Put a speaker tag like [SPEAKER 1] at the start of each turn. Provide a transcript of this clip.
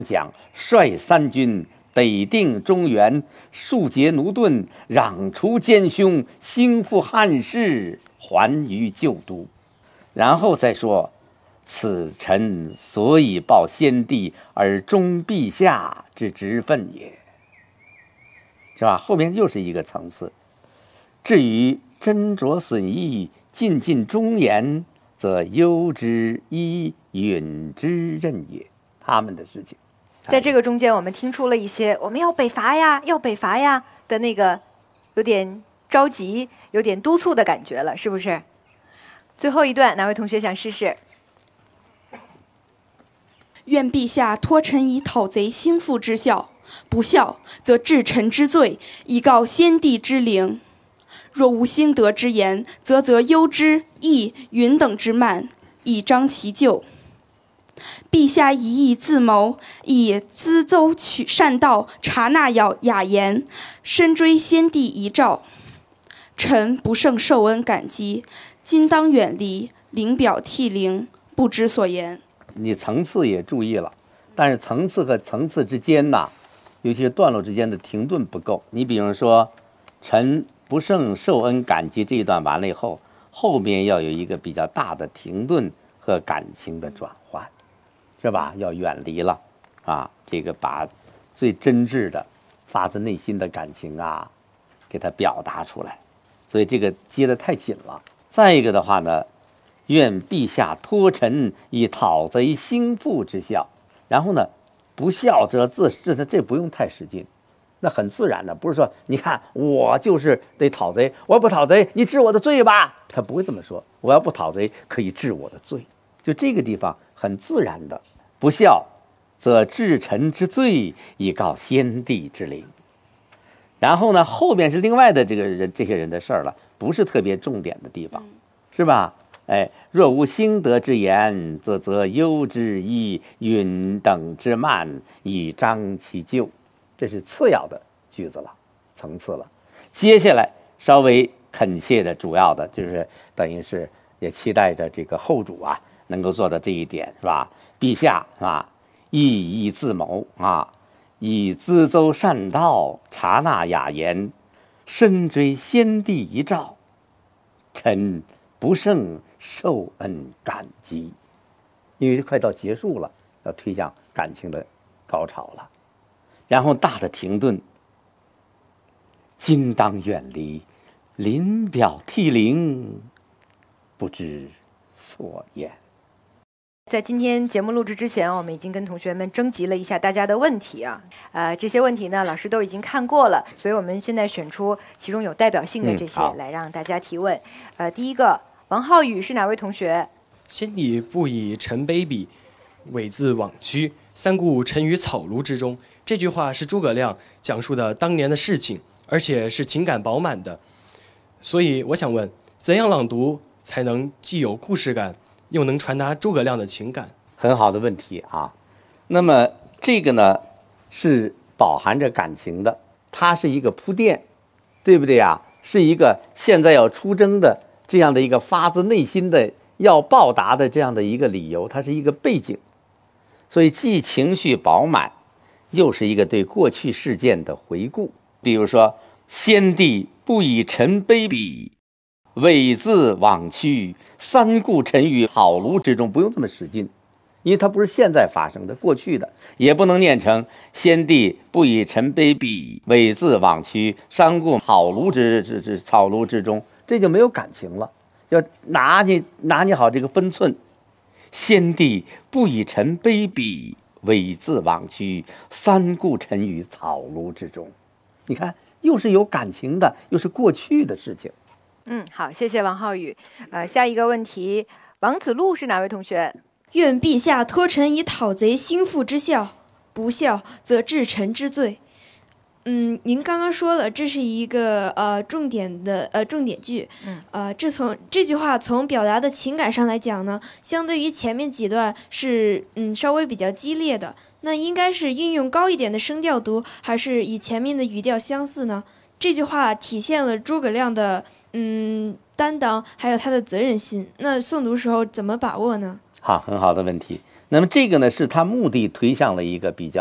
[SPEAKER 1] 讲率三军北定中原，庶竭奴钝，攘除奸凶，兴复汉室，还于旧都。然后再说，此臣所以报先帝而忠陛下之职分也，是吧？后面又是一个层次。至于斟酌损益，尽尽忠言，则攸之以允之任也。他们的事情，
[SPEAKER 2] 在这个中间，我们听出了一些我们要北伐呀，要北伐呀的那个有点着急、有点督促的感觉了，是不是？最后一段，哪位同学想试试？
[SPEAKER 3] 愿陛下托臣以讨贼兴复之效，不效则治臣之罪，以告先帝之灵。若无兴德之言，则攸之、益、允等之慢，以彰其咎。陛下一意自谋，以咨奏取善道，察纳雅言，深追先帝遗诏。臣不胜受恩感激，今当远离，临表涕零，不知所言。
[SPEAKER 1] 你层次也注意了，但是层次和层次之间呐，尤其是段落之间的停顿不够。你比如说，臣不胜受恩感激这一段完了以后，后面要有一个比较大的停顿和感情的转换，是吧？要远离了啊，这个把最真挚的、发自内心的感情啊，给它表达出来。所以这个接得太紧了。再一个的话呢，愿陛下托臣以讨贼兴复之效。然后呢，不效则这不用太使劲，那很自然的，不是说你看我就是得讨贼，我要不讨贼，你治我的罪吧？他不会这么说，我要不讨贼，可以治我的罪。就这个地方很自然的，不效则治臣之罪，以告先帝之灵。然后呢，后面是另外的这些人的事儿了，不是特别重点的地方，是吧？哎，若无兴德之言，则攸之以允等之慢，以彰其咎。这是次要的句子了，层次了。接下来稍微恳切的主要的就是等于是也期待着这个后主啊能够做到这一点，是吧？陛下啊，意义自谋啊，以咨奏善道，察纳雅言，深追先帝遗诏，臣不胜受恩感激。因为快到结束了，要推向感情的高潮了。然后大的停顿，今当远离，临表涕零，不知所言。
[SPEAKER 2] 在今天节目录制之前，我们已经跟同学们征集了一下大家的问题啊，这些问题呢，老师都已经看过了，所以我们现在选出其中有代表性的这些来让大家提问。第一个，王浩宇是哪位同学？
[SPEAKER 4] 先帝不以臣卑鄙，猥自枉屈，三顾臣于草庐之中。这句话是诸葛亮讲述的当年的事情，而且是情感饱满的。所以我想问，怎样朗读才能既有故事感，又能传达诸葛亮的情感？
[SPEAKER 1] 很好的问题啊。那么这个呢是饱含着感情的，它是一个铺垫，对不对啊？是一个现在要出征的这样的一个发自内心的要报答的这样的一个理由，它是一个背景。所以既情绪饱满，又是一个对过去事件的回顾。比如说，先帝不以臣卑鄙，猥自枉屈，三顾臣于草庐之中。不用这么使劲，因为它不是现在发生的，过去的。也不能念成先帝不以臣卑鄙，猥自枉屈，三顾草庐之中，这就没有感情了。要拿捏好这个分寸。先帝不以臣卑鄙，猥自枉屈，三顾臣于草庐之中。你看，又是有感情的，又是过去的事情。
[SPEAKER 2] 好，谢谢王浩宇。下一个问题，王子路是哪位同学？
[SPEAKER 5] 愿陛下托臣以讨贼兴复之效，不效则治臣之罪。您刚刚说了，这是一个重点句。这句话从表达的情感上来讲呢，相对于前面几段是稍微比较激烈的。那应该是运用高一点的声调读，还是与前面的语调相似呢？这句话体现了诸葛亮的担当，还有他的责任心。那诵读时候怎么把握呢？
[SPEAKER 1] 好，很好的问题。 那么这个呢，是他目的推向了一个比较